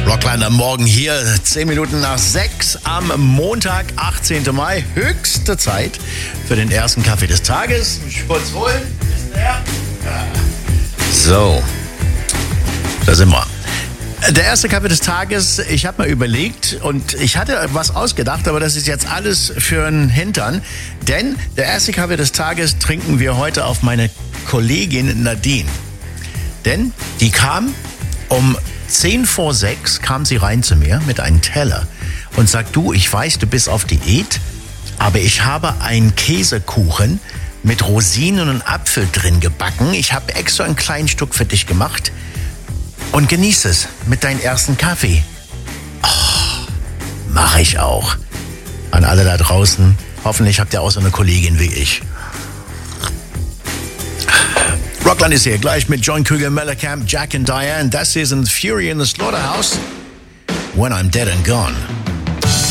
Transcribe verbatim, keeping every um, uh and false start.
Rockland am Morgen hier, zehn Minuten nach sechs am Montag, achtzehnten Mai. Höchste Zeit für den ersten Kaffee des Tages. Kurz holen. Ist der? So, da sind wir. Der erste Kaffee des Tages, ich habe mir überlegt und ich hatte was ausgedacht, aber das ist jetzt alles für den Hintern. Denn der erste Kaffee des Tages trinken wir heute auf meine Kollegin Nadine. Denn die kam um zehn vor sechs, kam sie rein zu mir mit einem Teller und sagt, du, ich weiß, du bist auf Diät, aber ich habe einen Käsekuchen mit Rosinen und Apfel drin gebacken. Ich habe extra ein kleines Stück für dich gemacht. Und genieß es mit deinem ersten Kaffee. Oh, mache ich auch. An alle da draußen, hoffentlich habt ihr auch so eine Kollegin wie ich. Rockland ist hier gleich mit John Cougar Mellencamp, Jack and Diane. Das hier sind Fury in the Slaughterhouse. When I'm Dead and Gone.